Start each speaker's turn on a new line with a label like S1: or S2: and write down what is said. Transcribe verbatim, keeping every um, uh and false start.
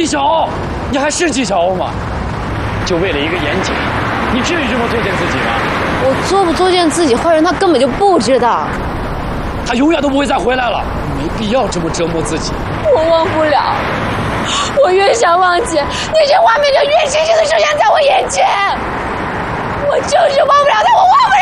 S1: 纪晓鸥，你还是纪晓鸥吗？就为了一个严谨，你至于这么作践自己吗？
S2: 我作不作践自己，坏人他根本就不知道。
S1: 他永远都不会再回来了，没必要这么折磨自己。
S2: 我忘不了，我越想忘记，那些画面就越清晰的出现在我眼前。我就是忘不了他，我忘不了。